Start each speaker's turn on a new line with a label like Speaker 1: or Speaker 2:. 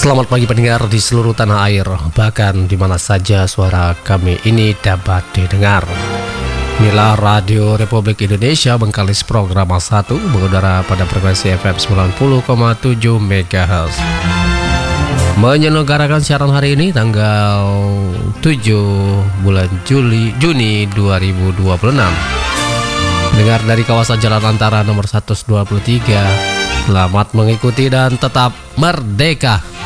Speaker 1: Selamat pagi pendengar di seluruh tanah air, bahkan di mana saja suara kami ini dapat didengar. Inilah Radio Republik Indonesia Bengkalis Program 1 mengudara pada frekuensi FM 90,7 MHz. Menyelenggarakan siaran hari ini tanggal 7 bulan Juni 2026. Dengar dari kawasan Jalan Antara nomor 123. Selamat mengikuti dan tetap merdeka.